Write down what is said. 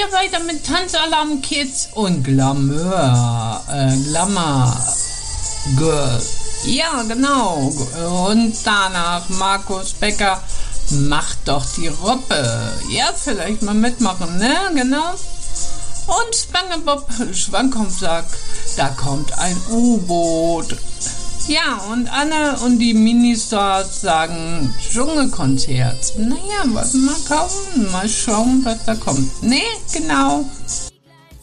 ja weiter mit Tanzalarm Kids und Glamour Girl. Ja, genau. Und danach Markus Becker, macht doch die Robbe. Ja, vielleicht mal mitmachen, ne? Genau. Und SpongeBob Schwammkopf sagt, da kommt ein U-Boot. Ja, und Anne und die Ministars sagen Dschungelkonzert. Naja, was mal kaufen, mal schauen, was da kommt. Ne, genau.